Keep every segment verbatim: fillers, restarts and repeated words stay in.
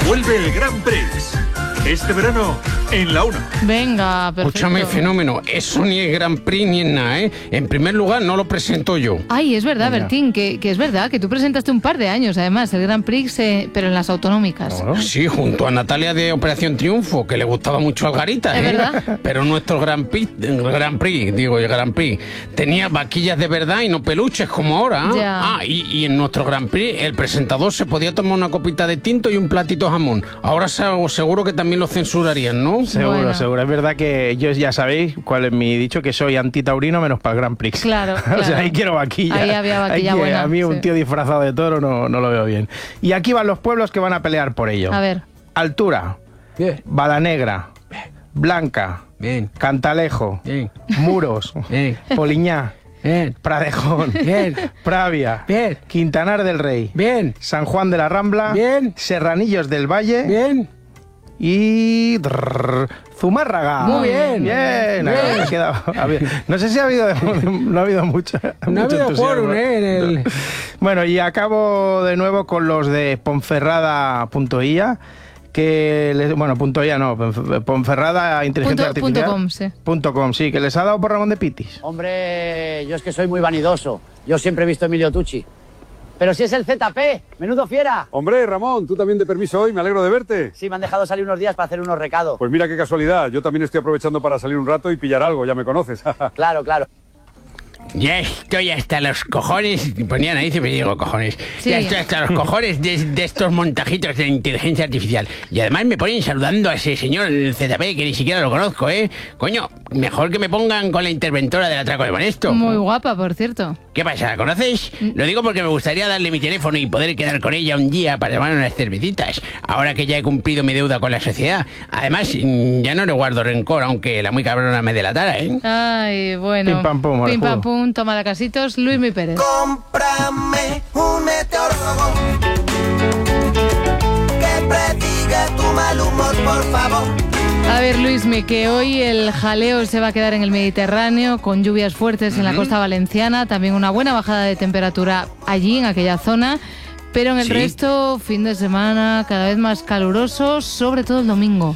Vuelve el Grand Prix. Este verano, en la uno. Venga, perfecto. Escúchame, Fenómeno, eso ni es Grand Prix ni es nada, ¿eh? En primer lugar, no lo presento yo. Ay, es verdad, Venga. Bertín, que, que es verdad, que tú presentaste un par de años, además, el Grand Prix, eh, pero en las autonómicas. Oh, sí, junto a Natalia de Operación Triunfo, que le gustaba mucho Algarita, ¿eh? Es verdad. Pero nuestro Grand Prix, Grand Prix, digo, el Grand Prix, tenía vaquillas de verdad y no peluches como ahora, ¿eh? Ya. Ah, y, y en nuestro Grand Prix, el presentador se podía tomar una copita de tinto y un platito de jamón. Ahora seguro que también lo censurarían, ¿no? Seguro, Bueno. seguro. Es verdad que yo ya sabéis cuál es mi dicho, que soy antitaurino menos para el Grand Prix. Claro, claro. O sea, ahí quiero vaquilla. Ahí había vaquilla Ahí que- buena, A mí un sí. tío disfrazado de toro no, no lo veo bien. Y aquí van los pueblos que van a pelear por ello. A ver. Altura, Bien, Balanegra, Blanca, bien, Cantalejo, bien, Muros, bien, Poliñá, bien, Pradejón, Bien. Pravia, Bien. Quintanar del Rey, bien, San Juan de la Rambla, Bien. Serranillos del Valle bien. y drrr, Zumárraga. Muy bien. Bien. Bien. Ha quedado- ha habido- no sé si ha habido, no ha habido mucho, No ha mucho habido entusiasmo. quórum, ¿eh? En el... Bueno, y acabo de nuevo con los de Ponferrada.ia, que les, bueno, punto .ia no, Ponferrada Inteligencia Punto- Artificial. punto com, sí. Punto com, sí, que les ha dado por Ramón de Pitis. Hombre, yo es que soy muy vanidoso. Yo siempre he visto a Emilio Tucci. Pero si es el Z P, menudo fiera. Hombre, Ramón, tú también de permiso hoy, me alegro de verte. Sí, me han dejado salir unos días para hacer unos recados. Pues mira qué casualidad, yo también estoy aprovechando para salir un rato y pillar algo, ya me conoces. Claro, claro. Ya estoy hasta los cojones, ponían ahí, siempre digo cojones, Sí. ya estoy hasta los cojones de, de estos montajitos de inteligencia artificial. Y además me ponen saludando a ese señor, el Z P, que ni siquiera lo conozco, ¿eh? Coño, mejor que me pongan con la interventora del atraco de Banesto. Muy guapa, por cierto. ¿Qué pasa? ¿La conoces? Lo digo porque me gustaría darle mi teléfono y poder quedar con ella un día para tomar unas cervecitas, ahora que ya he cumplido mi deuda con la sociedad. Además, mm, ya no le guardo rencor, aunque la muy cabrona me delatara, ¿eh? Ay, bueno. Pim, pam, pum, Pim, pam, Alejudo. pum, toma la casitos, Luis Mi Pérez. Cómprame un meteorólogo que prediga tu mal humor, por favor. A ver, Luismi, que hoy el jaleo se va a quedar en el Mediterráneo, con lluvias fuertes en la costa valenciana, también una buena bajada de temperatura allí, en aquella zona, pero en el Sí. resto, fin de semana cada vez más caluroso, sobre todo el domingo.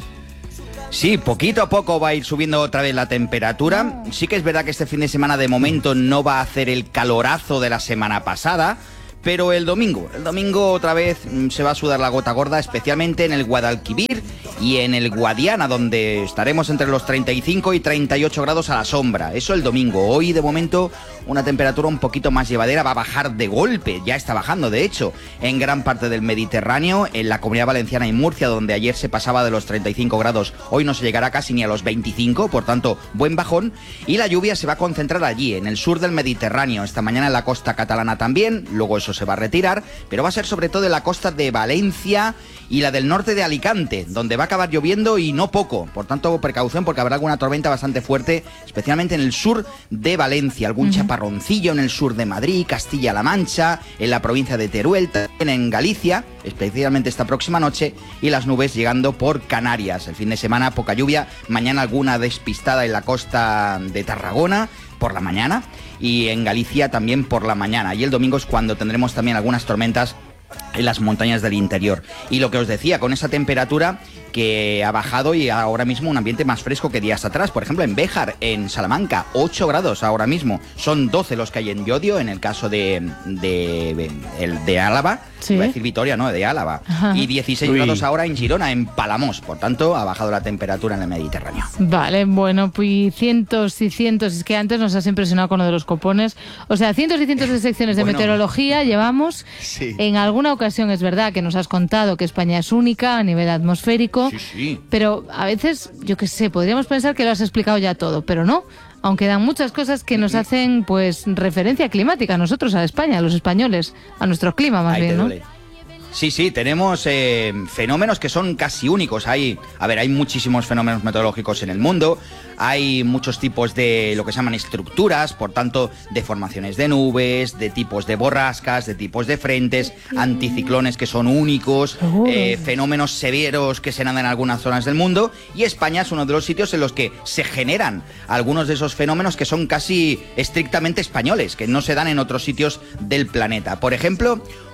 Sí, poquito a poco va a ir subiendo otra vez la temperatura. Sí que es verdad que este fin de semana de momento no va a hacer el calorazo de la semana pasada, pero el domingo, el domingo otra vez mm, se va a sudar la gota gorda, especialmente en el Guadalquivir y en el Guadiana, donde estaremos entre los treinta y cinco y treinta y ocho grados a la sombra. Eso el domingo. Hoy, de momento, una temperatura un poquito más llevadera, va a bajar de golpe, ya está bajando, de hecho, en gran parte del Mediterráneo, en la Comunidad Valenciana y Murcia, donde ayer se pasaba de los treinta y cinco grados, hoy no se llegará casi ni a los veinticinco, por tanto, buen bajón, y la lluvia se va a concentrar allí, en el sur del Mediterráneo, esta mañana en la costa catalana también, luego eso se va a retirar, pero va a ser sobre todo en la costa de Valencia y la del norte de Alicante, donde va a acabar lloviendo y no poco, por tanto, precaución porque habrá alguna tormenta bastante fuerte, especialmente en el sur de Valencia, algún Ujú. chaparroncillo en el sur de Madrid, Castilla-La Mancha, en la provincia de Teruel, también en Galicia, especialmente esta próxima noche, y las nubes llegando por Canarias. El fin de semana poca lluvia, mañana alguna despistada en la costa de Tarragona por la mañana y en Galicia también por la mañana. Y el domingo es cuando tendremos también algunas tormentas en las montañas del interior. Y lo que os decía, con esa temperatura que ha bajado y ahora mismo un ambiente más fresco que días atrás. Por ejemplo, en Béjar, en Salamanca, ocho grados ahora mismo. Son doce los que hay en Llodio, en el caso de, de, el de Álava. Sí. Iba a decir Vitoria, ¿no? De Álava. Ajá. Y dieciséis Uy. grados ahora en Girona, en Palamós. Por tanto, ha bajado la temperatura en el Mediterráneo. Vale, bueno, pues cientos y cientos, es que antes nos has impresionado con lo de los copones, o sea, cientos y cientos de secciones de Bueno. meteorología llevamos. Sí. En alguna ocasión es verdad que nos has contado que España es única a nivel atmosférico, Sí, sí. pero a veces, yo qué sé, podríamos pensar que lo has explicado ya todo, pero no, aunque dan muchas cosas que nos hacen pues referencia climática a nosotros, a España, a los españoles, a nuestro clima más Ahí te bien, ¿no? duele. Sí, sí, tenemos eh, fenómenos que son casi únicos. Hay, a ver, hay muchísimos fenómenos meteorológicos en el mundo. Hay muchos tipos de lo que se llaman estructuras, por tanto, de formaciones de nubes, de tipos de borrascas, de tipos de frentes, anticiclones que son únicos, eh, fenómenos severos que se dan en algunas zonas del mundo. Y España es uno de los sitios en los que se generan algunos de esos fenómenos que son casi estrictamente españoles, que no se dan en otros sitios del planeta. Por ejemplo,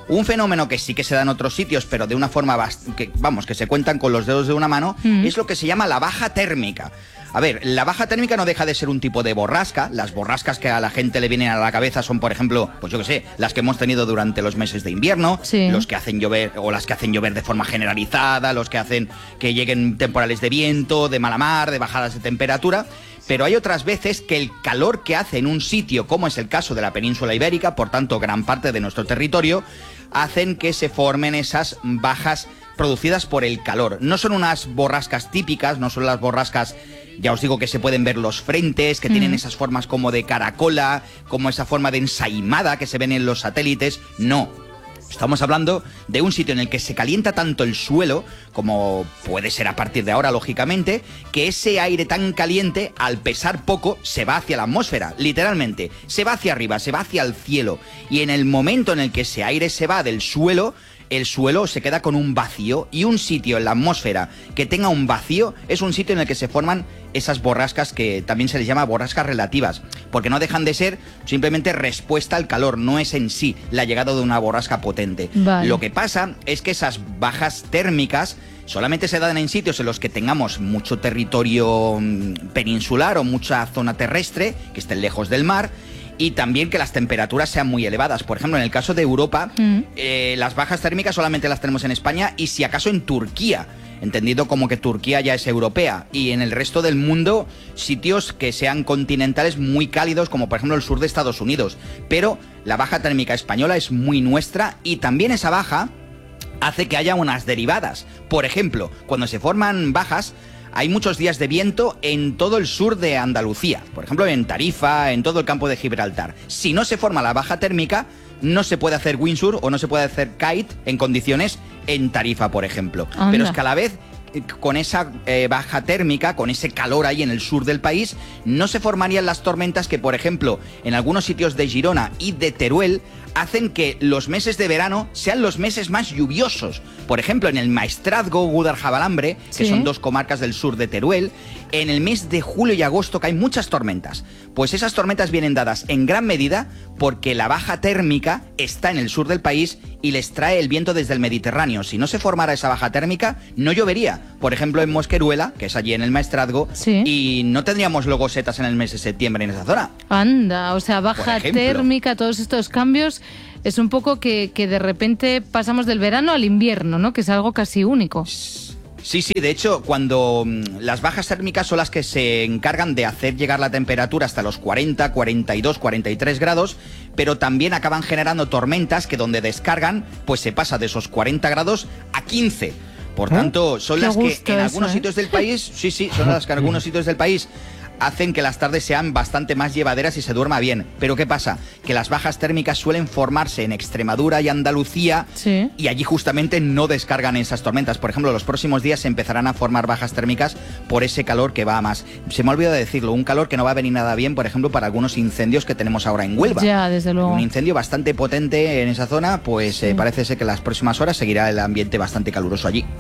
Un fenómeno que sí que se da en otros sitios, pero de una forma, que, vamos, que se cuentan con los dedos de una mano, mm. es lo que se llama la baja térmica. A ver, la baja térmica no deja de ser un tipo de borrasca. Las borrascas que a la gente le vienen a la cabeza son, por ejemplo, pues yo qué sé, las que hemos tenido durante los meses de invierno, sí. los que hacen llover, o las que hacen llover de forma generalizada, los que hacen que lleguen temporales de viento, de mala mar, de bajadas de temperatura. Pero hay otras veces que el calor que hace en un sitio, como es el caso de la península ibérica, por tanto gran parte de nuestro territorio, hacen que se formen esas bajas producidas por el calor. No son unas borrascas típicas, no son las borrascas, ya os digo, que se pueden ver los frentes, que mm. tienen esas formas como de caracola, como esa forma de ensaimada que se ven en los satélites. No. Estamos hablando de un sitio en el que se calienta tanto el suelo, como puede ser a partir de ahora, lógicamente, que ese aire tan caliente, al pesar poco, se va hacia la atmósfera, literalmente. Se va hacia arriba, se va hacia el cielo. Y en el momento en el que ese aire se va del suelo, el suelo se queda con un vacío, y un sitio en la atmósfera que tenga un vacío es un sitio en el que se forman esas borrascas que también se les llama borrascas relativas, porque no dejan de ser simplemente respuesta al calor, no es en sí la llegada de una borrasca potente. Vale. Lo que pasa es que esas bajas térmicas solamente se dan en sitios en los que tengamos mucho territorio peninsular o mucha zona terrestre, que estén lejos del mar, y también que las temperaturas sean muy elevadas. Por ejemplo, en el caso de Europa, mm. eh, las bajas térmicas solamente las tenemos en España y si acaso en Turquía, entendido como que Turquía ya es europea, y en el resto del mundo sitios que sean continentales muy cálidos, como por ejemplo el sur de Estados Unidos. Pero la baja térmica española es muy nuestra, y también esa baja hace que haya unas derivadas. Por ejemplo, cuando se forman bajas, hay muchos días de viento en todo el sur de Andalucía, por ejemplo en Tarifa, en todo el campo de Gibraltar. Si no se forma la baja térmica, no se puede hacer windsurf o no se puede hacer kite en condiciones en Tarifa, por ejemplo. Anda. Pero es que a la vez, con esa eh, baja térmica, con ese calor ahí en el sur del país, no se formarían las tormentas que, por ejemplo, en algunos sitios de Girona y de Teruel, hacen que los meses de verano sean los meses más lluviosos. Por ejemplo, en el Maestrazgo, Guadaljabalambre, ¿sí? que son dos comarcas del sur de Teruel, en el mes de julio y agosto caen muchas tormentas. Pues esas tormentas vienen dadas en gran medida porque la baja térmica está en el sur del país y les trae el viento desde el Mediterráneo. Si no se formara esa baja térmica, no llovería. Por ejemplo, en Mosqueruela, que es allí en el Maestrazgo, ¿sí? y no tendríamos luego setas en el mes de septiembre en esa zona. Anda, o sea, baja térmica, todos estos cambios, es un poco que, que de repente pasamos del verano al invierno, ¿no? Que es algo casi único. Sí, sí, de hecho, cuando mmm, las bajas térmicas son las que se encargan de hacer llegar la temperatura hasta los cuarenta, cuarenta y dos, cuarenta y tres grados, pero también acaban generando tormentas que donde descargan, pues se pasa de esos cuarenta grados a quince. Por tanto, son las que en algunos sitios del país, sí, sí, son las que en algunos sitios del país hacen que las tardes sean bastante más llevaderas y se duerma bien. Pero ¿qué pasa? Que las bajas térmicas suelen formarse en Extremadura y Andalucía, sí. y allí justamente no descargan esas tormentas. Por ejemplo, los próximos días se empezarán a formar bajas térmicas por ese calor que va a más. Se me ha olvidado decirlo, un calor que no va a venir nada bien, por ejemplo, para algunos incendios que tenemos ahora en Huelva. Ya, desde luego. Un incendio bastante potente en esa zona, pues sí. eh, parece ser que las próximas horas seguirá el ambiente bastante caluroso allí.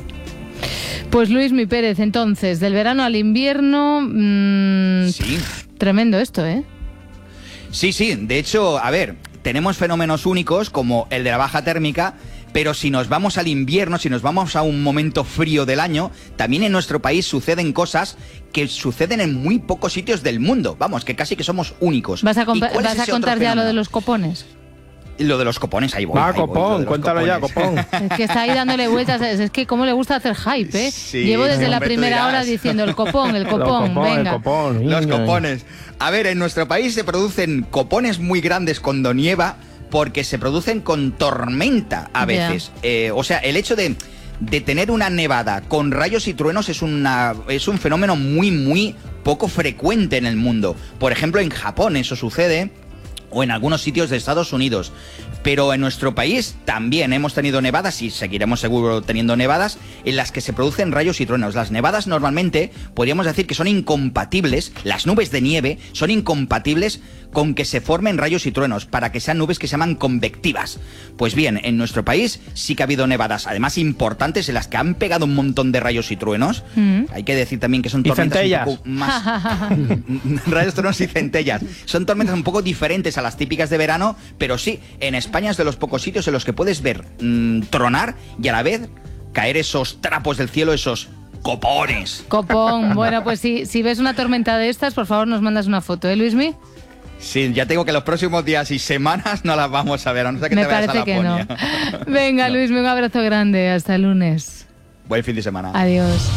Pues Luismi Pérez, entonces, del verano al invierno, mmm, sí. tremendo esto, ¿eh? Sí, sí, de hecho, a ver, tenemos fenómenos únicos como el de la baja térmica, pero si nos vamos al invierno, si nos vamos a un momento frío del año, también en nuestro país suceden cosas que suceden en muy pocos sitios del mundo. Vamos, que casi que somos únicos. ¿Vas a, ¿vas a contar ya lo de los copones? Lo de los copones, ahí voy. Ah, ahí copón, voy, cuéntalo ya, copón. Es que está ahí dándole vueltas, es, es que cómo le gusta hacer hype, ¿eh? Sí, Llevo desde sí, la primera hora diciendo el copón, el copón, copón venga. El copón, los copones. A ver, en nuestro país se producen copones muy grandes cuando nieva porque se producen con tormenta a veces. Yeah. Eh, o sea, el hecho de, de tener una nevada con rayos y truenos es, una, es un fenómeno muy, muy poco frecuente en el mundo. Por ejemplo, en Japón eso sucede, o en algunos sitios de Estados Unidos. Pero en nuestro país también hemos tenido nevadas y seguiremos seguro teniendo nevadas en las que se producen rayos y truenos. Las nevadas normalmente podríamos decir que son incompatibles, las nubes de nieve son incompatibles con que se formen rayos y truenos, para que sean nubes que se llaman convectivas. Pues bien, en nuestro país sí que ha habido nevadas, además importantes, en las que han pegado un montón de rayos y truenos. Mm. Hay que decir también que son tormentas un poco más... rayos, truenos y centellas. Son tormentas un poco diferentes a las típicas de verano, pero sí, en España es de los pocos sitios en los que puedes ver mmm, tronar y a la vez caer esos trapos del cielo, esos copones. Copón. Bueno, pues si, si ves una tormenta de estas, por favor nos mandas una foto, ¿eh, Luismi? Sí, ya tengo que los próximos días y semanas no las vamos a ver, a no ser que Me te vayas parece a que no. Laponia. Venga, No. Luismi, un abrazo grande. Hasta el lunes. Buen fin de semana. Adiós.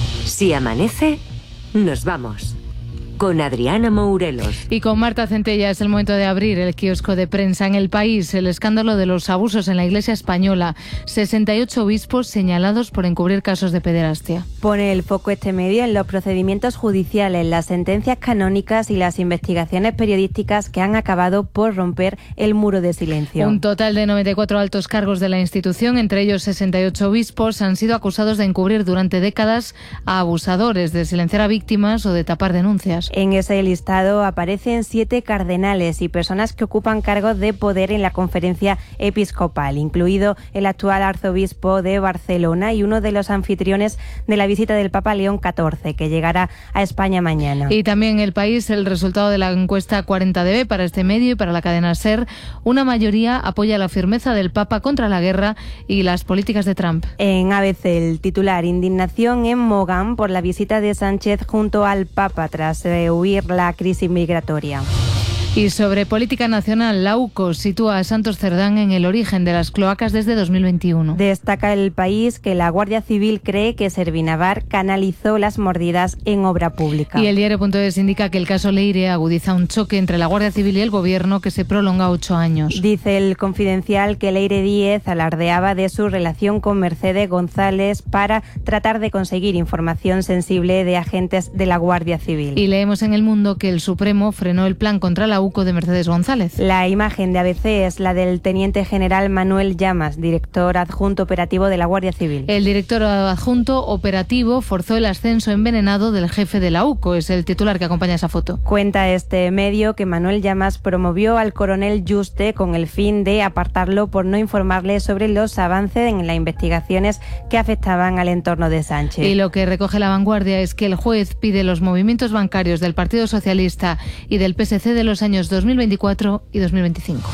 Si amanece, nos vamos. Con Adriana Mourelos. Y con Marta Centella es el momento de abrir el kiosco de prensa. En El País, el escándalo de los abusos en la Iglesia española. sesenta y ocho obispos señalados por encubrir casos de pederastia. Pone el foco este medio en los procedimientos judiciales, las sentencias canónicas y las investigaciones periodísticas que han acabado por romper el muro de silencio. Un total de noventa y cuatro altos cargos de la institución, entre ellos sesenta y ocho obispos, han sido acusados de encubrir durante décadas a abusadores, de silenciar a víctimas o de tapar denuncias. En ese listado aparecen siete cardenales y personas que ocupan cargos de poder en la conferencia episcopal, incluido el actual arzobispo de Barcelona y uno de los anfitriones de la visita del Papa León catorce, que llegará a España mañana. Y también en El País, el resultado de la encuesta cuarenta D B para este medio y para la cadena SER. Una mayoría apoya la firmeza del Papa contra la guerra y las políticas de Trump. En A B C, el titular: indignación en Mogán por la visita de Sánchez junto al Papa tras eh, huir la crisis migratoria. Y sobre política nacional, la U C O sitúa a Santos Cerdán en el origen de las cloacas desde dos mil veintiuno. Destaca El País que la Guardia Civil cree que Servinavar canalizó las mordidas en obra pública. Y el diario.es indica que el caso Leire agudiza un choque entre la Guardia Civil y el Gobierno que se prolonga ocho años. Dice el Confidencial que Leire Díez alardeaba de su relación con Mercedes González para tratar de conseguir información sensible de agentes de la Guardia Civil. Y leemos en El Mundo que el Supremo frenó el plan contra la U C O de Mercedes González. La imagen de A B C es la del teniente general Manuel Llamas, director adjunto operativo de la Guardia Civil. El director adjunto operativo forzó el ascenso envenenado del jefe de la U C O, es el titular que acompaña esa foto. Cuenta este medio que Manuel Llamas promovió al coronel Juste con el fin de apartarlo por no informarle sobre los avances en las investigaciones que afectaban al entorno de Sánchez. Y lo que recoge La Vanguardia es que el juez pide los movimientos bancarios del Partido Socialista y del P S C de los años dos mil veinticuatro y dos mil veinticinco.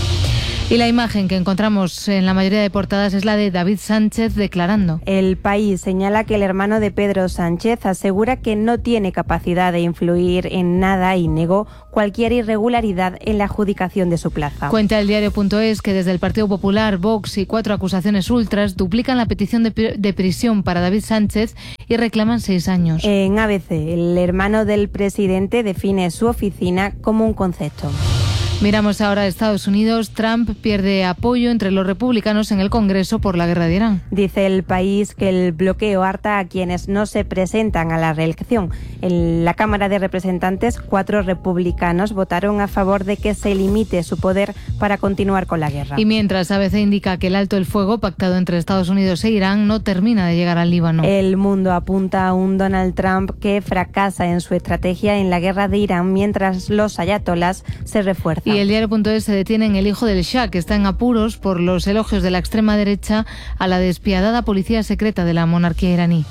Y la imagen que encontramos en la mayoría de portadas es la de David Sánchez declarando. El País señala que el hermano de Pedro Sánchez asegura que no tiene capacidad de influir en nada y negó cualquier irregularidad en la adjudicación de su plaza. Cuenta el diario.es que desde el Partido Popular, Vox y cuatro acusaciones ultras duplican la petición de, de prisión para David Sánchez y reclaman seis años. En A B C, el hermano del presidente define su oficina como un concepto. Miramos ahora a Estados Unidos. Trump pierde apoyo entre los republicanos en el Congreso por la guerra de Irán. Dice El País que el bloqueo harta a quienes no se presentan a la reelección. En la Cámara de Representantes, cuatro republicanos votaron a favor de que se limite su poder para continuar con la guerra. Y mientras A B C indica que el alto el fuego pactado entre Estados Unidos e Irán no termina de llegar al Líbano. El Mundo apunta a un Donald Trump que fracasa en su estrategia en la guerra de Irán mientras los ayatolás se refuerzan. Y el diario.es se detiene en el hijo del Shah, que está en apuros por los elogios de la extrema derecha a la despiadada policía secreta de la monarquía iraní.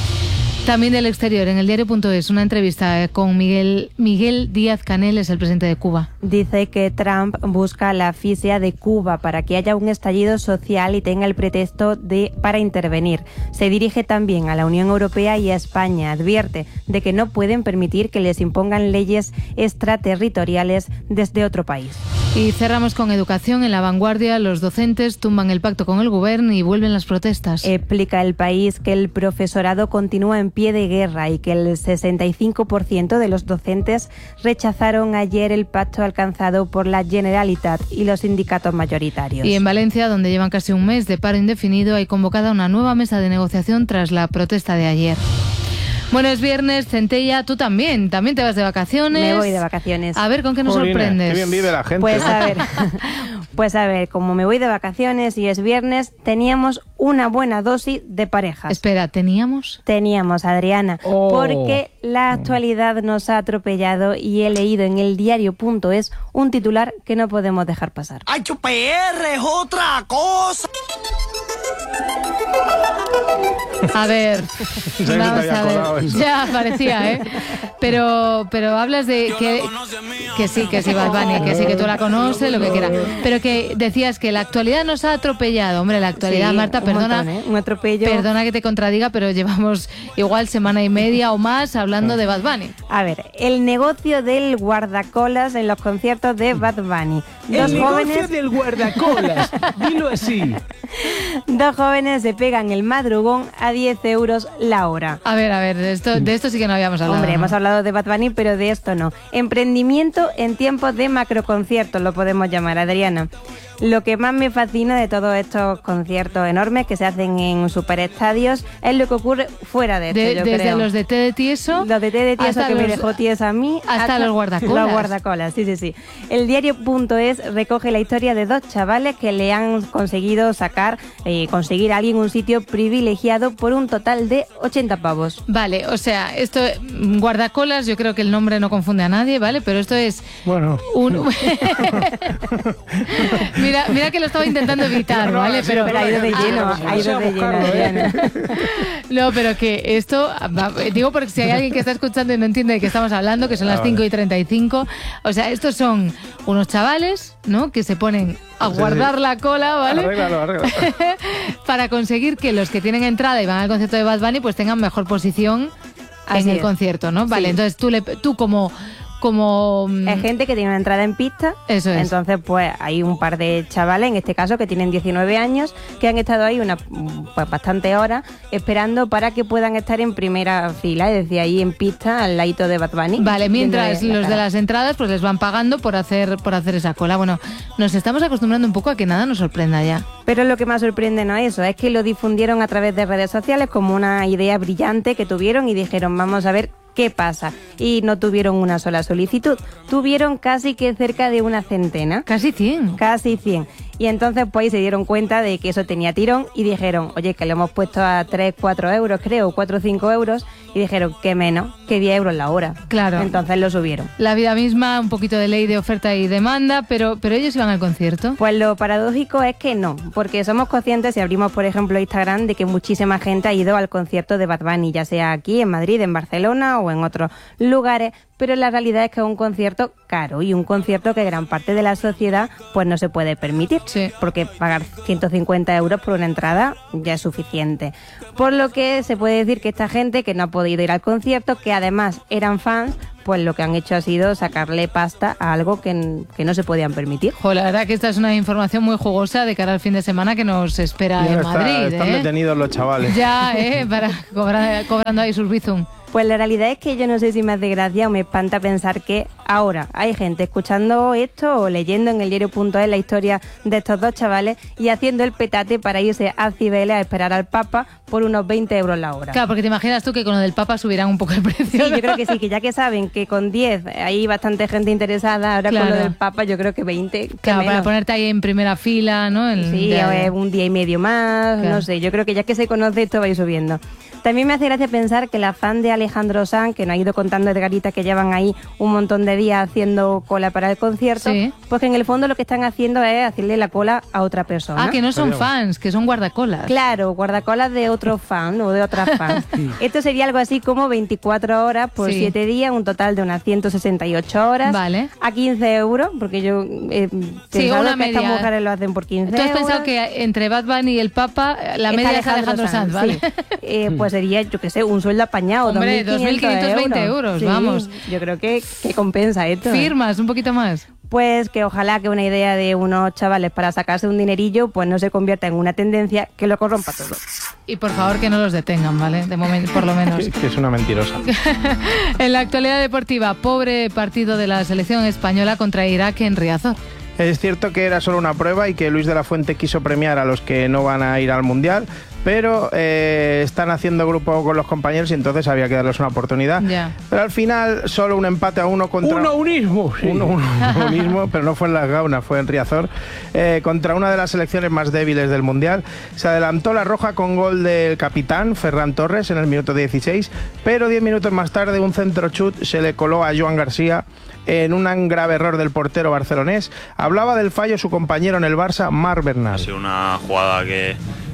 También del exterior, en el diario.es, una entrevista con Miguel, Miguel Díaz-Canel, es el presidente de Cuba. Dice que Trump busca la asfixia de Cuba para que haya un estallido social y tenga el pretexto de para intervenir. Se dirige también a la Unión Europea y a España. Advierte de que no pueden permitir que les impongan leyes extraterritoriales desde otro país. Y cerramos con educación. En La Vanguardia, los docentes tumban el pacto con el gobierno y vuelven las protestas. Explica El País que el profesorado continúa en pie de guerra y que el sesenta y cinco por ciento de los docentes rechazaron ayer el pacto alcanzado por la Generalitat y los sindicatos mayoritarios. Y en Valencia, donde llevan casi un mes de paro indefinido, hay convocada una nueva mesa de negociación tras la protesta de ayer. Bueno, es viernes, Centella, tú también, también te vas de vacaciones. Me voy de vacaciones. A ver, ¿con qué nos Jolines, sorprendes? Qué bien vive la gente. Pues a ver, pues a ver, como me voy de vacaciones y es viernes, teníamos una buena dosis de parejas. Espera, ¿teníamos? Teníamos, Adriana, Oh. porque la actualidad nos ha atropellado y he leído en el diario.es un titular que no podemos dejar pasar. ¡Ay, P R es otra cosa! A ver, Ya me vamos había a ver. acordado eso. Ya parecía, ¿eh? Pero, pero hablas de que, que sí, que sí, Bad Bunny, que sí, que tú la conoces, lo que quieras. Pero que decías que la actualidad nos ha atropellado. Hombre, la actualidad, Sí, Marta, un perdona, montón, ¿eh? Un atropello. perdona que te contradiga, pero llevamos igual semana y media o más hablando de Bad Bunny. A ver, el negocio del guardacolas en los conciertos de Bad Bunny. Dos jóvenes, del guardacolas, dilo así. dos jóvenes se pegan el madrugón a diez euros la hora. A ver, a ver, de esto, de esto sí que no habíamos hablado. Hombre, ¿no? hemos hablado de Bad Bunny, pero de esto no. Emprendimiento en tiempos de macroconciertos, lo podemos llamar, Adriana. Lo que más me fascina de todos estos conciertos enormes que se hacen en superestadios es lo que ocurre fuera de esto, De- yo desde creo. los de té de tieso, Los de té de tieso hasta que me los- dejó tiesa a mí. hasta los guardacolas. Los guardacolas, sí, sí, sí. El diario.es recoge la historia de dos chavales que le han conseguido sacar, eh, conseguir a alguien un sitio privilegiado por un total de ochenta pavos. Vale, o sea, esto, mm, guardacolas, yo creo que el nombre no confunde a nadie, ¿vale? Pero esto es Bueno. un... mira, mira que lo estaba intentando evitar, No, no, ¿vale? sí, Pero, Pero ha ido de lleno, ha ido de lleno, Adriana. no, pero que esto, va, digo porque si hay alguien que está escuchando y no entiende de qué estamos hablando, que son las Ah, cinco vale. y treinta y cinco, o sea, estos son unos chavales, ¿no? Que se ponen a Sí, guardar sí. la cola, ¿vale? Arréglalo, arréglalo. Para conseguir que los que tienen entrada y van al concierto de Bad Bunny pues tengan mejor posición Así en el es. concierto, ¿no? Vale, Sí. entonces tú, le, tú como... como mm, Es gente que tiene una entrada en pista. Eso es. Entonces, pues hay un par de chavales, en este caso, que tienen diecinueve años, que han estado ahí una, pues, bastante horas esperando para que puedan estar en primera fila, es decir, ahí en pista, al ladito de Bad Bunny. Vale, mientras viéndole la los de cara. las entradas pues les van pagando por hacer por hacer esa cola. Bueno, nos estamos acostumbrando un poco a que nada nos sorprenda ya. Pero lo que más sorprende no es eso, es que lo difundieron a través de redes sociales como una idea brillante que tuvieron y dijeron, vamos a ver qué pasa. Y no tuvieron una sola solicitud, tuvieron casi que cerca de una centena. Casi cien. Casi cien. Y entonces pues ahí se dieron cuenta de que eso tenía tirón y dijeron, oye, que le hemos puesto a tres, cuatro euros, creo, cuatro o cinco euros, y dijeron que menos, que diez euros la hora. Claro. Entonces lo subieron. La vida misma, un poquito de ley de oferta y demanda, pero, pero ellos iban al concierto. Pues lo paradójico es que no, porque somos conscientes, si abrimos por ejemplo Instagram, de que muchísima gente ha ido al concierto de Bad Bunny, ya sea aquí en Madrid, en Barcelona o en otros lugares, pero la realidad es que es un concierto caro y un concierto que gran parte de la sociedad pues no se puede permitir, Sí. porque pagar ciento cincuenta euros por una entrada ya es suficiente. Por lo que se puede decir que esta gente que no ha podido ir al concierto, que además eran fans, pues lo que han hecho ha sido sacarle pasta a algo que, que no se podían permitir. Jo, la verdad que esta es una información muy jugosa de cara al fin de semana que nos espera Ya en está- Madrid. están ¿eh? detenidos los chavales. Ya, ¿eh? Para cobrar, cobrando ahí sus bizum. Pues la realidad es que yo no sé si me hace gracia o me espanta pensar que ahora hay gente escuchando esto o leyendo en el diario.es la historia de estos dos chavales y haciendo el petate para irse a Cibeles a esperar al Papa por unos veinte euros la hora. Claro, porque te imaginas tú que con lo del Papa subirán un poco el precio. Sí, ¿no? yo creo que sí, que ya que saben que con diez hay bastante gente interesada, ahora Claro. con lo del Papa yo creo que veinte. que Claro, para menos. ponerte ahí en primera fila, ¿no? El- Sí, ya, o ya. es un día y medio más, Claro. no sé, yo creo que ya que se conoce esto va a ir subiendo. También me hace gracia pensar que la fan de Alejandro Sanz, que nos ha ido contando Edgarita que llevan ahí un montón de días haciendo cola para el concierto, Sí. pues que en el fondo lo que están haciendo es hacerle la cola a otra persona. Ah, que no son fans, que son guardacolas. Claro, guardacolas de otros fans o de otras fans. Esto sería algo así como veinticuatro horas por Sí. siete días, un total de unas ciento sesenta y ocho horas. Vale. A quince euros, porque yo he pensado una que estas media. mujeres lo hacen por quince Tú has euros. pensado que entre Bad Bunny y el Papa la Está media es Alejandro Sanz, ¿vale? sí. Eh, pues sería, yo qué sé, un sueldo apañado. Hombre, dos mil quinientos veinte euros, Sí, vamos. Yo creo que, que compensa esto. ¿eh? Firmas, un poquito más. Pues que ojalá que una idea de unos chavales para sacarse un dinerillo pues no se convierta en una tendencia que lo corrompa todo. Y por favor que no los detengan, ¿vale? De momento, por lo menos. Que, que es una mentirosa. En la actualidad deportiva, pobre partido de la selección española contra Irak en Riazor. Es cierto que era solo una prueba y que Luis de la Fuente quiso premiar a los que no van a ir al Mundial, pero eh, están haciendo grupo con los compañeros y entonces había que darles una oportunidad. Ya. Pero al final solo un empate a uno contra... Uno unismo. Sí. Uno, uno, unismo, pero no fue en Las Gaunas, fue en Riazor, eh, contra una de las selecciones más débiles del Mundial. Se adelantó la roja con gol del capitán, Ferran Torres, en el minuto dieciséis, pero diez minutos más tarde un centro chut se le coló a Joan García en un grave error del portero barcelonés. Hablaba del fallo su compañero en el Barça, Marc Bernal. Ha sido una jugada que,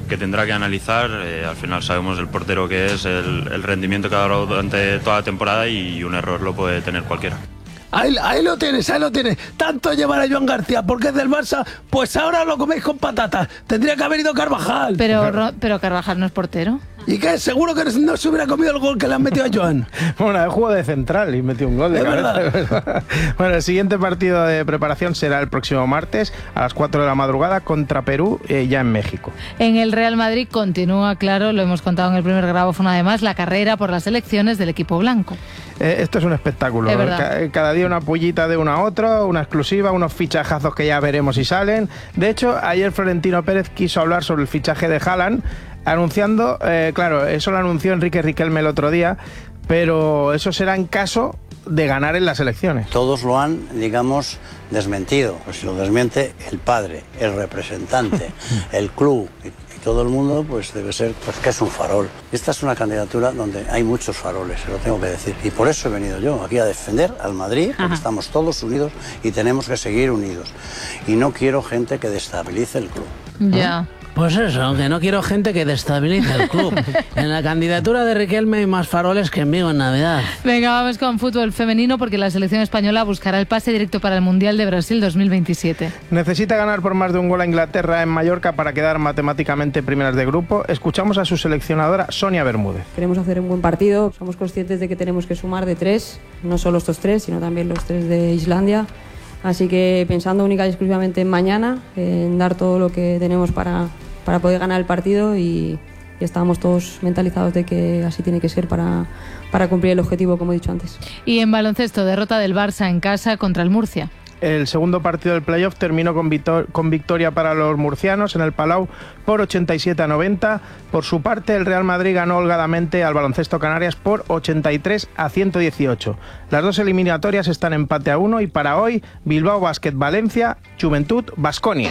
que tendrá que analizar. Eh, al final sabemos el portero que es, el, el rendimiento que ha dado durante toda la temporada y un error lo puede tener cualquiera. Ahí, ahí lo tienes, ahí lo tienes. Tanto llevar a Joan García porque es del Barça, pues ahora lo coméis con patatas. Tendría que haber ido Carvajal. Pero, Ro- pero Carvajal no es portero. ¿Y qué? Seguro que no se hubiera comido el gol que le han metido a Joan. Bueno, él jugó de central y metió un gol de Es cabeza. verdad. Bueno, el siguiente partido de preparación será el próximo martes a las cuatro de la madrugada contra Perú, eh, ya en México. En el Real Madrid continúa, claro, lo hemos contado en el primer grabófono además, la carrera por las elecciones del equipo blanco. Eh, esto es un espectáculo. Es verdad. Ca- cada día una pullita de uno a otro, una exclusiva, unos fichajazos que ya veremos si salen. De hecho, ayer Florentino Pérez quiso hablar sobre el fichaje de Haaland, anunciando, eh, claro, eso lo anunció Enrique Riquelme el otro día, pero eso será en caso de ganar en las elecciones. Todos lo han, digamos, desmentido. Pues si lo desmiente el padre, el representante, el club y, y todo el mundo, pues debe ser pues que es un farol. Esta es una candidatura donde hay muchos faroles, se lo tengo que decir. Y por eso he venido yo aquí a defender al Madrid, porque Ajá. estamos todos unidos y tenemos que seguir unidos. Y no quiero gente que destabilice el club. Ya. Pues eso, que no quiero gente que destabilice el club. En la candidatura de Riquelme hay más faroles que en Vigo en Navidad. Venga, vamos con fútbol femenino porque la selección española buscará el pase directo para el Mundial de Brasil dos mil veintisiete. Necesita ganar por más de un gol a Inglaterra en Mallorca para quedar matemáticamente primeras de grupo. Escuchamos a su seleccionadora Sonia Bermúdez. Queremos hacer un buen partido, somos conscientes de que tenemos que sumar de tres, no solo estos tres, sino también los tres de Islandia. Así que pensando única y exclusivamente en mañana, en dar todo lo que tenemos para, para poder ganar el partido y, y estamos todos mentalizados de que así tiene que ser para, para cumplir el objetivo, como he dicho antes. Y en baloncesto, derrota del Barça en casa contra el Murcia. El segundo partido del playoff terminó con, victor- con victoria para los murcianos en el Palau por ochenta y siete a noventa. Por su parte, el Real Madrid ganó holgadamente al Baloncesto Canarias por ochenta y tres a ciento dieciocho. Las dos eliminatorias están empate a uno y para hoy Bilbao Basket Valencia, Juventud Baskonia.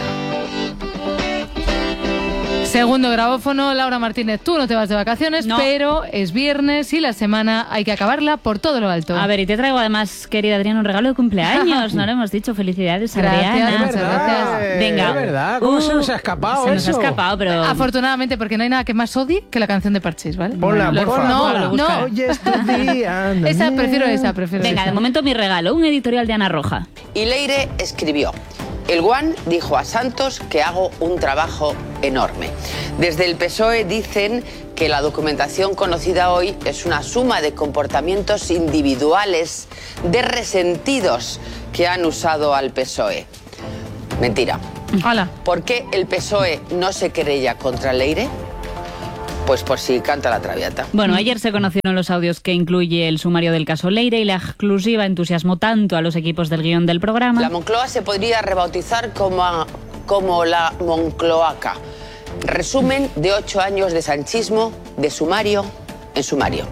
Segundo grabófono, Laura Martínez, tú no te vas de vacaciones, No. pero es viernes y la semana hay que acabarla por todo lo alto. A ver, y te traigo además, querida Adriana, un regalo de cumpleaños. No lo hemos dicho. Felicidades, Gracias, Adriana. muchas gracias. Venga. Es verdad, ¿cómo Uh, se nos ha escapado Se eso? nos ha escapado, pero... Afortunadamente, porque no hay nada que más odie que la canción de Parchís, ¿vale? Ponla, Lo- por favor. No, Lo no. busca. Hoy es tu día. Esa, prefiero esa, prefiero Venga, esa. de momento mi regalo, un editorial de Ana Roja. Y Leire escribió: el Guan dijo a Santos que hago un trabajo enorme. Desde el P S O E dicen que la documentación conocida hoy es una suma de comportamientos individuales de resentidos que han usado al P S O E. Mentira. Hola. ¿Por qué el P S O E no se querella contra Leire? Pues por si canta la traviata. Bueno, ayer se conocieron los audios que incluye el sumario del caso Leire y la exclusiva entusiasmó tanto a los equipos del guión del programa. La Moncloa se podría rebautizar como, a- como la Moncloaca. Resumen de ocho años de sanchismo, de sumario en sumario.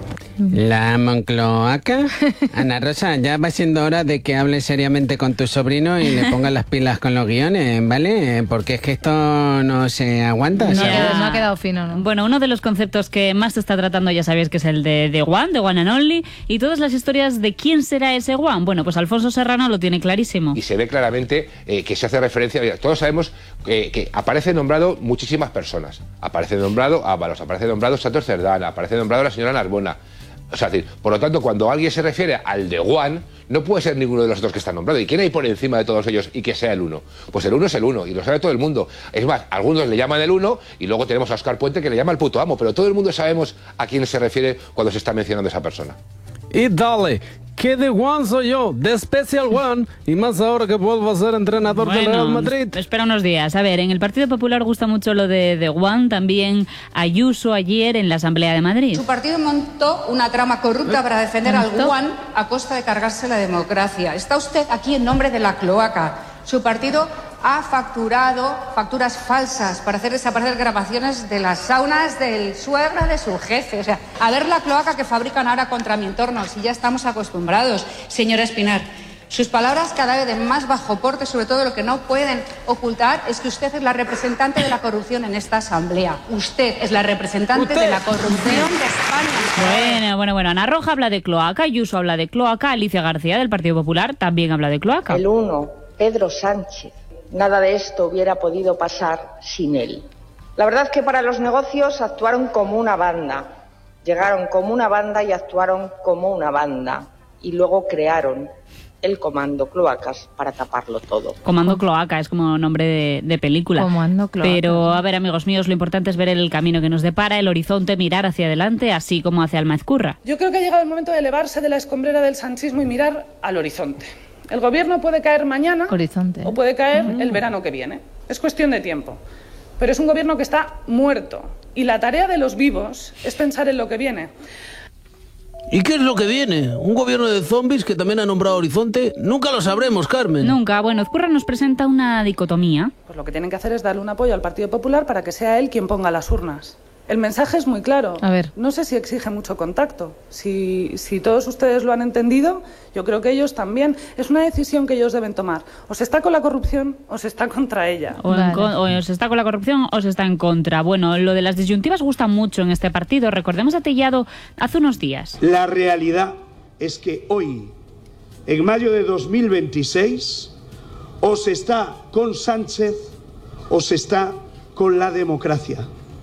La Moncloaca. Ana Rosa, ya va siendo hora de que hables seriamente con tu sobrino y le pongas las pilas con los guiones, ¿vale? Porque es que esto no se aguanta. No, ¿sabes? ha- no ha quedado fino, ¿no? Bueno, uno de los conceptos que más se está tratando, ya sabéis, que es el de The One, The One and Only, y todas las historias de quién será ese One. Bueno, pues Alfonso Serrano lo tiene clarísimo. Y se ve claramente eh, que se hace referencia, mira, todos sabemos eh, que aparece nombrado muchísimas personas. Aparece nombrado Ábalos, aparece nombrado Santos Cerdán, aparece nombrado la señora Narbona. O sea, es decir, por lo tanto, cuando alguien se refiere al de One, no puede ser ninguno de los dos que están nombrados. ¿Y quién hay por encima de todos ellos y que sea el uno? Pues el uno es el uno, y lo sabe todo el mundo. Es más, algunos le llaman el uno, y luego tenemos a Óscar Puente que le llama el puto amo, pero todo el mundo sabemos a quién se refiere cuando se está mencionando esa persona. Y dale, que de One soy yo, de Special One, y más ahora que vuelvo a ser entrenador del Real Madrid. Espera unos días. A ver, en el Partido Popular gusta mucho lo de The One, también Ayuso ayer en la Asamblea de Madrid. Su partido montó una trama corrupta para defender al Guan a costa de cargarse la democracia. Está usted aquí en nombre de la cloaca. Su partido ha facturado facturas falsas para hacer desaparecer grabaciones de las saunas del suegro de su jefe. O sea, a ver la cloaca que fabrican ahora contra mi entorno, si ya estamos acostumbrados. Señora Espinar, sus palabras cada vez de más bajo porte, sobre todo lo que no pueden ocultar, es que usted es la representante de la corrupción en esta asamblea. Usted es la representante de la corrupción de España. Bueno, bueno, bueno. Ana Roja habla de cloaca, Ayuso habla de cloaca, Alicia García del Partido Popular también habla de cloaca. El uno, Pedro Sánchez. Nada de esto hubiera podido pasar sin él. La verdad es que para los negocios actuaron como una banda. Llegaron como una banda y actuaron como una banda. Y luego crearon el Comando Cloacas para taparlo todo. Comando Cloaca es como nombre de, de película. Comando Cloaca. Pero, a ver, amigos míos, lo importante es ver el camino que nos depara, el horizonte, mirar hacia adelante, así como hacia Almaizcurra. Yo creo que ha llegado el momento de elevarse de la escombrera del sanchismo y mirar al horizonte. El gobierno puede caer mañana horizonte. o puede caer uh-huh. el verano que viene. Es cuestión de tiempo. Pero es un gobierno que está muerto. Y la tarea de los vivos es pensar en lo que viene. ¿Y qué es lo que viene? ¿Un gobierno de zombies que también ha nombrado Horizonte? Nunca lo sabremos, Carmen. Nunca. Bueno, Ezcurra nos presenta una dicotomía. Pues lo que tienen que hacer es darle un apoyo al Partido Popular para que sea él quien ponga las urnas. El mensaje es muy claro. A ver. No sé si exige mucho contacto. Si, si todos ustedes lo han entendido, yo creo que ellos también. Es una decisión que ellos deben tomar. O se está con la corrupción o se está contra ella. O, en con, o se está con la corrupción o se está en contra. Bueno, lo de las disyuntivas gusta mucho en este partido. Recordemos a Tellado hace unos días. La realidad es que hoy, en mayo de dos mil veintiséis, o se está con Sánchez o se está con la democracia.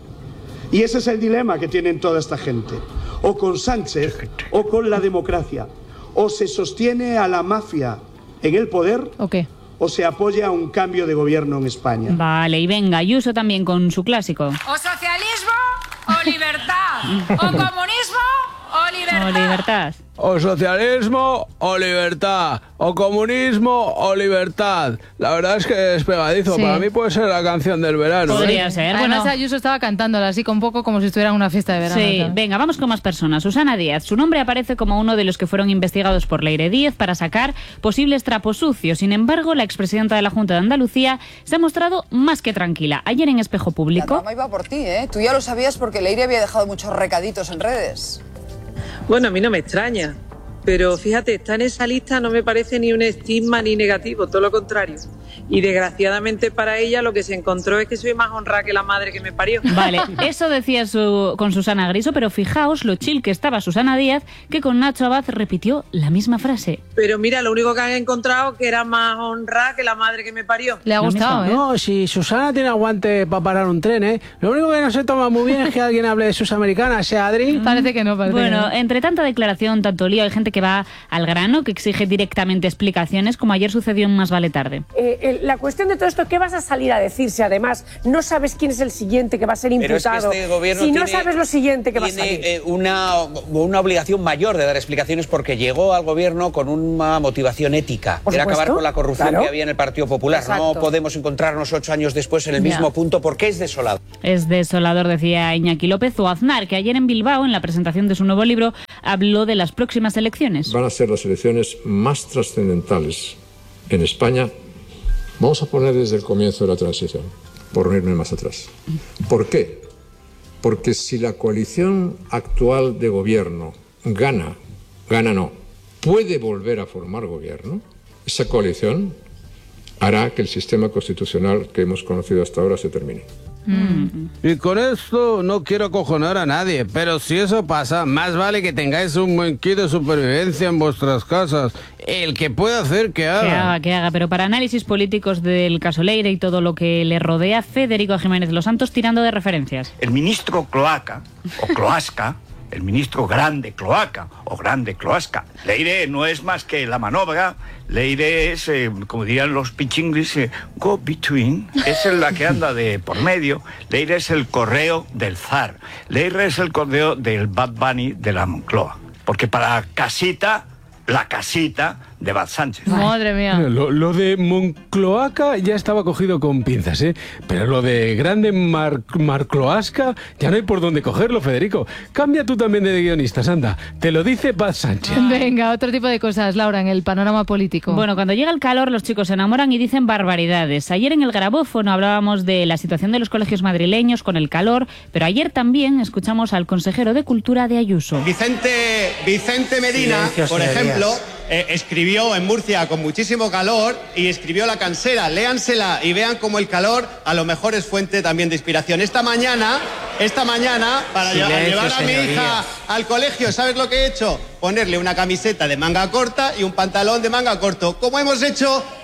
Y ese es el dilema que tienen toda esta gente. O con Sánchez o con la democracia. O se sostiene a la mafia en el poder ¿o qué? O se apoya a un cambio de gobierno en España. Vale, y venga, Ayuso también con su clásico. O socialismo o libertad. O comunismo o libertad. O libertad. O socialismo o libertad. O comunismo o libertad. La verdad es que es pegadizo. Sí. Para mí puede ser la canción del verano. Podría ¿eh? ser. Además, bueno. Ayuso estaba cantándola así con poco como si estuviera en una fiesta de verano. Sí, ¿sabes? venga, vamos con más personas. Susana Díaz. Su nombre aparece como uno de los que fueron investigados por Leire Díez para sacar posibles trapos sucios. Sin embargo, la expresidenta de la Junta de Andalucía se ha mostrado más que tranquila. Ayer en Espejo Público... La trama iba por ti, ¿eh? Tú ya lo sabías porque Leire había dejado muchos recaditos en redes. Bueno, a mí no me extraña, pero fíjate, está en esa lista no me parece ni un estigma ni negativo, todo lo contrario. Y desgraciadamente para ella lo que se encontró es que soy más honrada que la madre que me parió. Vale, eso decía su, con Susana Griso, pero fijaos lo chill que estaba Susana Díaz, que con Nacho Abad repitió la misma frase. Pero mira, lo único que han encontrado que era más honrada que la madre que me parió. Le ha gustado, ¿eh? No, si Susana tiene aguante para parar un tren, ¿eh? Lo único que no se toma muy bien es que alguien hable de sus americanas, ¿eh, Adri? Parece que no, parece Bueno, que no. entre tanta declaración, tanto lío, hay gente que va al grano, que exige directamente explicaciones, como ayer sucedió en Más Vale Tarde. Eh, eh, la cuestión de todo esto, ¿qué vas a salir a decir si además no sabes quién es el siguiente que va a ser imputado? Pero es que este gobierno si no tiene, sabes lo siguiente que va a tiene, salir. eh, una, una obligación mayor de dar explicaciones porque llegó al gobierno con una motivación ética. Por Era supuesto, acabar con la corrupción claro. que había en el Partido Popular. Exacto. No podemos encontrarnos ocho años después en el Ya. mismo punto porque es desolado. Es desolador, decía Iñaki López. O Aznar, que ayer en Bilbao, en la presentación de su nuevo libro, habló de las próximas elecciones. Van a ser las elecciones más trascendentales en España. Vamos a poner desde el comienzo de la transición, por no irme más atrás. ¿Por qué? Porque si la coalición actual de gobierno gana, gana no, puede volver a formar gobierno, esa coalición hará que el sistema constitucional que hemos conocido hasta ahora se termine. Mm. Y con esto no quiero acojonar a nadie, pero si eso pasa, más vale que tengáis un buen kit de supervivencia en vuestras casas. El que pueda hacer que haga. Que haga, que haga. Pero para análisis políticos del caso Leire y todo lo que le rodea, Federico Jiménez Los Santos tirando de referencias. El ministro Cloaca, o Cloasca, el ministro Grande Cloaca, o Grande Cloasca. Leire no es más que la manobra. Leire es, eh, como dirían los pichinglis, eh, go between. Es la que anda de por medio. Leire es el correo del zar. Leire es el correo del Bad Bunny de la Moncloa. Porque para casita, la casita de Bad Sánchez. Madre mía. Lo, lo de Moncloaca ya estaba cogido con pinzas, ¿eh? Pero lo de Grande Mar, Marcloasca ya no hay por dónde cogerlo, Federico. Cambia tú también de guionistas, anda. Te lo dice Bad Sánchez. Venga, otro tipo de cosas, Laura, en el panorama político. Bueno, cuando llega el calor, los chicos se enamoran y dicen barbaridades. Ayer en el grabófono hablábamos de la situación de los colegios madrileños con el calor, pero ayer también escuchamos al consejero de Cultura de Ayuso. Vicente, Vicente Medina, Silencio, por señorías. ejemplo, eh, escribió en Murcia con muchísimo calor y escribió La Cansera. Léansela y vean cómo el calor a lo mejor es fuente también de inspiración. Esta mañana, esta mañana, para lle- Silencio, llevar a mi señorías. hija al colegio, ¿sabes lo que he hecho? Ponerle una camiseta de manga corta y un pantalón de manga corto, como hemos hecho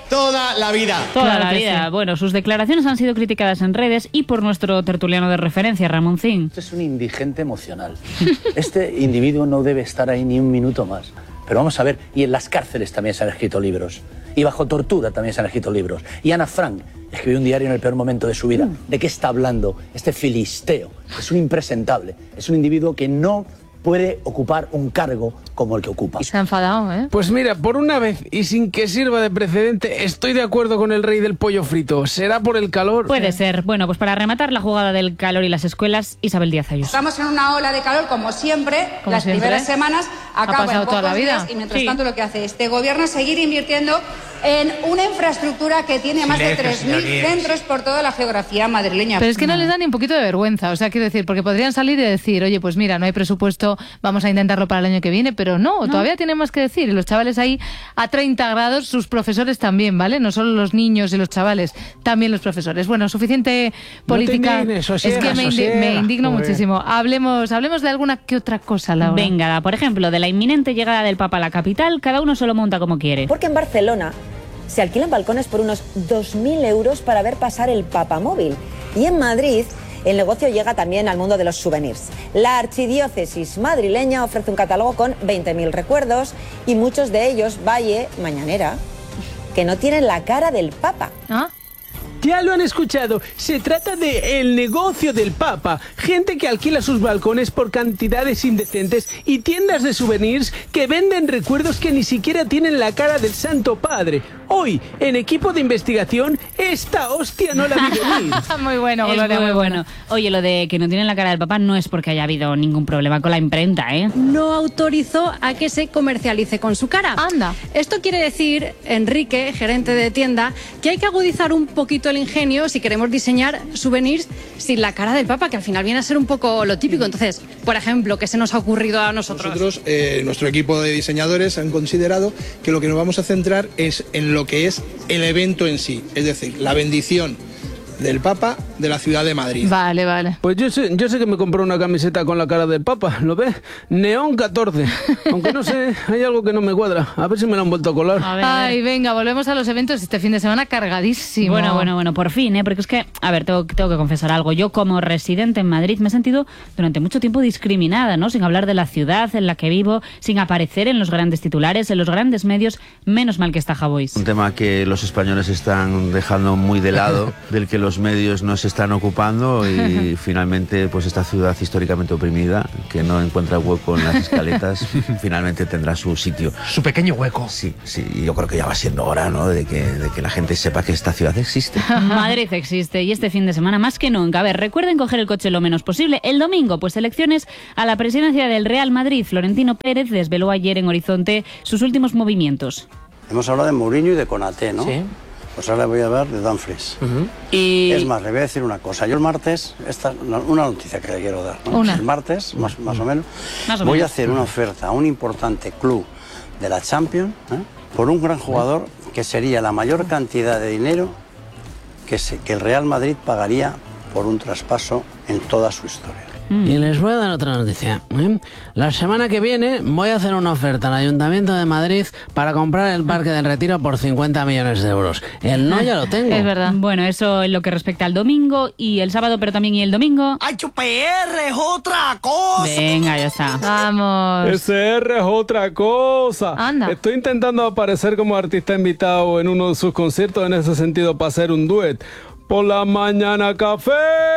toda la vida. Toda Claro la que vida. sí. Bueno, sus declaraciones han sido criticadas en redes y por nuestro tertuliano de referencia, Ramón Zin. Este es un indigente emocional. Este individuo no debe estar ahí ni un minuto más. Pero vamos a ver, y en las cárceles también se han escrito libros. Y bajo tortura también se han escrito libros. Y Ana Frank escribió un diario en el peor momento de su vida. ¿De qué está hablando este filisteo? Es un impresentable. Es un individuo que no puede ocupar un cargo como el que ocupa. Se ha enfadado, ¿eh? Pues mira, por una vez y sin que sirva de precedente, estoy de acuerdo con el rey del pollo frito. ¿Será por el calor? Puede ser. Bueno, pues para rematar la jugada del calor y las escuelas, Isabel Díaz Ayuso. Estamos en una ola de calor, como siempre, Como las siempre. primeras semanas Ha acaban pasado en toda pocos la vida. días y mientras Sí. tanto lo que hace este gobierno es seguir invirtiendo en una infraestructura que tiene más de Silencio, tres mil señorías. centros por toda la geografía madrileña. Pero es que no les da ni un poquito de vergüenza, o sea, quiero decir, porque podrían salir y decir, oye, pues mira, no hay presupuesto, vamos a intentarlo para el año que viene, pero no, todavía tienen más que decir. Y los chavales ahí a treinta grados, sus profesores también, ¿vale? No solo los niños y los chavales, también los profesores. Bueno, suficiente política. te indignes, es sosiega, que me, indi- sosiega. me indigno Joder. muchísimo. Hablemos, hablemos de alguna que otra cosa, Laura. Venga, por ejemplo, de la inminente llegada del Papa a la capital, cada uno se lo monta como quiere. Porque en Barcelona se alquilan balcones por unos dos mil euros para ver pasar el papamóvil. Y en Madrid el negocio llega también al mundo de los souvenirs. La archidiócesis madrileña ofrece un catálogo con veinte mil recuerdos y muchos de ellos, Valle, Mañanera, que no tienen la cara del Papa. ¿Ah? Ya lo han escuchado, se trata de el negocio del Papa, gente que alquila sus balcones por cantidades indecentes y tiendas de souvenirs que venden recuerdos que ni siquiera tienen la cara del Santo Padre. Hoy, en equipo de investigación, esta hostia no la vi venir. Muy bueno, Es Gloria, muy muy bueno. Oye, lo de que no tienen la cara del Papa no es porque haya habido ningún problema con la imprenta, ¿eh? No autorizó a que se comercialice con su cara. Anda. Esto quiere decir, Enrique, gerente de tienda, que hay que agudizar un poquito el ingenio si queremos diseñar souvenirs sin la cara del Papa, que al final viene a ser un poco lo típico. Entonces, por ejemplo, ¿qué se nos ha ocurrido a nosotros? Nosotros, eh, nuestro equipo de diseñadores han considerado que lo que nos vamos a centrar es en lo que es el evento en sí, es decir, la bendición del Papa de la ciudad de Madrid. Vale, vale. Pues yo sé, yo sé que me compré una camiseta con la cara del Papa, ¿lo ves? Neón catorce. Aunque no sé, hay algo que no me cuadra. A ver si me lo han vuelto a colar. A ver, a ver. Ay, venga, volvemos a los eventos este fin de semana cargadísimo. Bueno, bueno, bueno, por fin, ¿eh? Porque es que, a ver, tengo, tengo que confesar algo. Yo, como residente en Madrid, me he sentido durante mucho tiempo discriminada, ¿no? Sin hablar de la ciudad en la que vivo, sin aparecer en los grandes titulares, en los grandes medios. Menos mal que está Javois. Un tema que los españoles están dejando muy de lado, del que los medios no se están ocupando y finalmente pues esta ciudad históricamente oprimida, que no encuentra hueco en las escaletas, finalmente tendrá su sitio. Su pequeño hueco. Sí, sí, y yo creo que ya va siendo hora, ¿no?, de que, de que la gente sepa que esta ciudad existe. Madrid existe y este fin de semana más que nunca. A ver, recuerden coger el coche lo menos posible. El domingo, pues elecciones a la presidencia del Real Madrid. Florentino Pérez desveló ayer en Horizonte sus últimos movimientos. Hemos hablado de Mourinho y de Konaté, ¿no? Sí. Pues ahora voy a hablar de Dumfries. Y... Es más, le voy a decir una cosa. Yo el martes, esta, una noticia que le quiero dar, ¿no? Una. El martes, más, más o menos, Más o voy menos. a hacer una oferta a un importante club de la Champions, ¿eh?, por un gran jugador que sería la mayor cantidad de dinero que, se, que el Real Madrid pagaría por un traspaso en toda su historia. Y les voy a dar otra noticia, ¿eh? La semana que viene voy a hacer una oferta al Ayuntamiento de Madrid para comprar el Parque del Retiro por cincuenta millones de euros. El no ya lo tengo. Es verdad. Bueno, eso en lo que respecta al domingo y el sábado, pero también y el domingo. ¡H P R es otra cosa! Venga, ya está. Vamos. S R es otra cosa. Anda. Estoy intentando aparecer como artista invitado en uno de sus conciertos en ese sentido para hacer un duet. Por la mañana café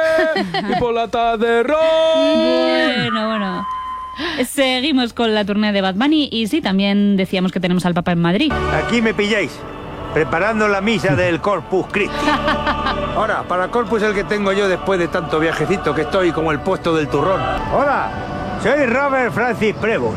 y por la tarde rock. Bueno, bueno. Seguimos con la tournée de Bad Bunny y sí, también decíamos que tenemos al Papa en Madrid. Aquí me pilláis, preparando la misa del Corpus Christi. Ahora, para Corpus el que tengo yo después de tanto viajecito que estoy como el puesto del turrón. Hola, soy Robert Francis Prevost,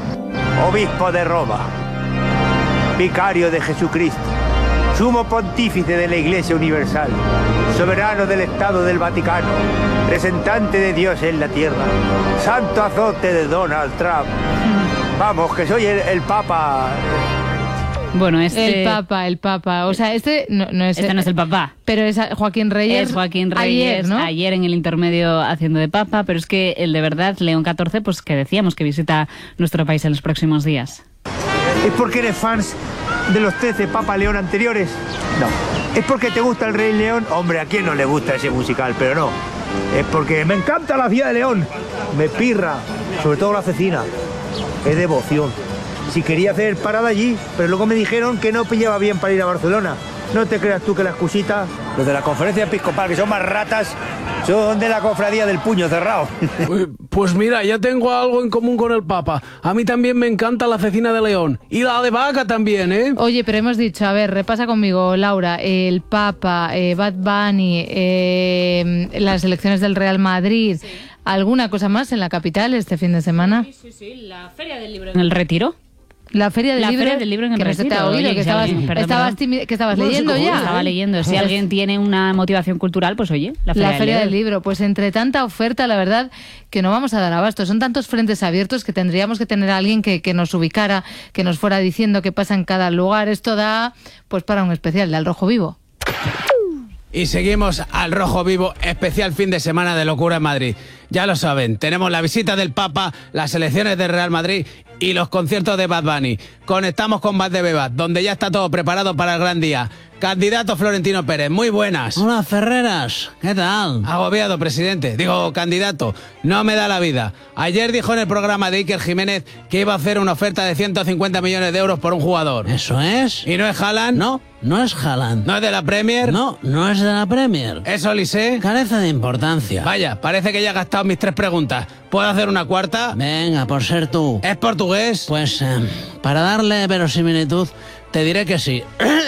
obispo de Roma, vicario de Jesucristo, sumo pontífice de la Iglesia Universal, soberano del Estado del Vaticano, representante de Dios en la tierra, santo azote de Donald Trump. Vamos, que soy el, el Papa. Bueno, este... El Papa, el Papa. O sea, este no, no es... Este no es el Papa. Pero es Joaquín Reyes. Es Joaquín Reyes, ayer, ¿no? ayer en el intermedio haciendo de Papa, pero es que el de verdad, León catorce, pues que decíamos que visita nuestro país en los próximos días. Es porque eres fans de los trece Papa León anteriores? No. ¿Es porque te gusta el Rey León? Hombre, ¿a quién no le gusta ese musical? Pero no. Es porque me encanta la ciudad de León. Me pirra, sobre todo la cecina. Es devoción. Si quería hacer parada allí, pero luego me dijeron que no pillaba bien para ir a Barcelona. No te creas tú que la excusita, los de la conferencia episcopal, que son más ratas, son de la cofradía del puño cerrado. Pues mira, ya tengo algo en común con el Papa. A mí también me encanta la cecina de León. Y la de vaca también, ¿eh? Oye, pero hemos dicho, a ver, repasa conmigo, Laura, el Papa, eh, Bad Bunny, eh, las elecciones del Real Madrid. Sí. ¿Alguna cosa más en la capital este fin de semana? Sí, sí, sí, la Feria del Libro en el Retiro. La Feria del la Libro, Feria del Libro en el que Retiro. No se te ha oído, Oye, que, que estabas, alguien, perdón, estabas, perdón. que estabas No, leyendo ya. Estaba leyendo. Si alguien tiene una motivación cultural, pues oye, la Feria, la feria del, del libro. Libro. Pues entre tanta oferta, la verdad que no vamos a dar abasto. Son tantos frentes abiertos que tendríamos que tener a alguien que, que nos ubicara, que nos fuera diciendo qué pasa en cada lugar. Esto da pues para un especial de Al Rojo Vivo. Y seguimos al Rojo Vivo, especial fin de semana de locura en Madrid. Ya lo saben, tenemos la visita del Papa, las elecciones del Real Madrid y los conciertos de Bad Bunny. Conectamos con Valdebebas, donde ya está todo preparado para el gran día. Candidato Florentino Pérez, muy buenas. Hola, Ferreras, ¿qué tal? Agobiado, presidente. Digo, candidato, no me da la vida. Ayer dijo en el programa de Iker Jiménez que iba a hacer una oferta de ciento cincuenta millones de euros por un jugador. ¿Eso es? ¿Y no es Haaland? No, no es Haaland. ¿No es de la Premier? No, no es de la Premier. ¿Es Olise? Carece de importancia. Vaya, parece que ya he gastado mis tres preguntas. ¿Puedo hacer una cuarta? Venga, por ser tú. ¿Es portugués? Pues, eh, para darle verosimilitud, te diré que sí.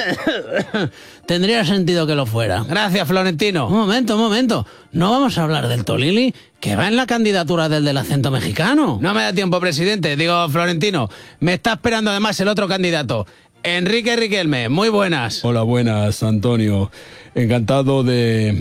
Tendría sentido que lo fuera. Gracias, Florentino. Un momento, un momento. ¿No vamos a hablar del Tolili, que va en la candidatura del del acento mexicano? No me da tiempo, presidente. Digo, Florentino, me está esperando además el otro candidato. Enrique Riquelme, muy buenas. Hola, buenas, Antonio. Encantado de...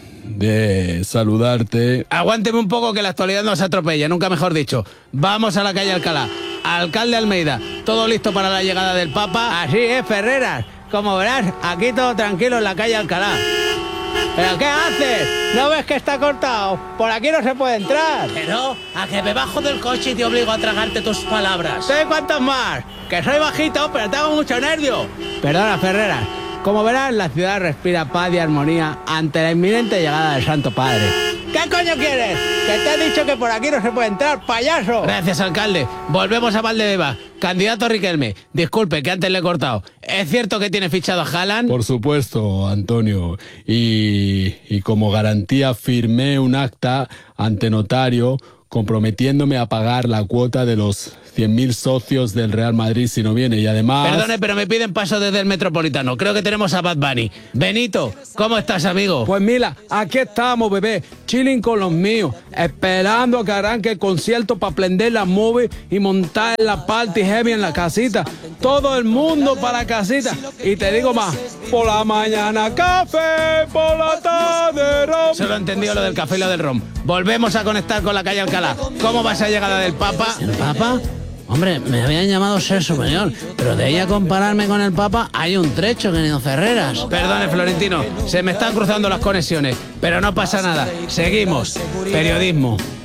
de saludarte. Aguánteme un poco que la actualidad nos atropella, nunca mejor dicho. Vamos a la calle Alcalá. Alcalde Almeida, ¿todo listo para la llegada del Papa? Así es, Ferreras. Como verás, aquí todo tranquilo en la calle Alcalá. ¿Pero qué haces? ¿No ves que está cortado? Por aquí no se puede entrar. Pero, a que me bajo del coche y te obligo a tragarte tus palabras. ¿Sé cuántos más? Que soy bajito, pero tengo mucho nervio. Perdona, Ferreras. Como verás, la ciudad respira paz y armonía ante la inminente llegada del Santo Padre. ¿Qué coño quieres? Que te he dicho que por aquí no se puede entrar, payaso. Gracias, alcalde. Volvemos a Valdebebas. Candidato Riquelme, disculpe que antes le he cortado. ¿Es cierto que tiene fichado a Haaland? Por supuesto, Antonio. Y, y como garantía firmé un acta ante notario comprometiéndome a pagar la cuota de los cien mil socios del Real Madrid si no viene. Y además... Perdone, pero me piden paso desde el Metropolitano. Creo que tenemos a Bad Bunny. Benito, ¿cómo estás, amigo? Pues mira, aquí estamos, bebé, chilling con los míos, esperando a que arranque el concierto para prender la movie y montar la party heavy en la casita. Todo el mundo para la casita. Y te digo más, por la mañana café, por la tarde rom. Solo he entendido lo del café y lo del rom. Volvemos a conectar con la calle Alcalá. ¿Cómo va esa llegada del Papa? ¿El Papa? Hombre, me habían llamado ser superior, pero de ella compararme con el Papa hay un trecho, querido Ferreras. Perdone, Florentino, se me están cruzando las conexiones, pero no pasa nada. Seguimos. Periodismo.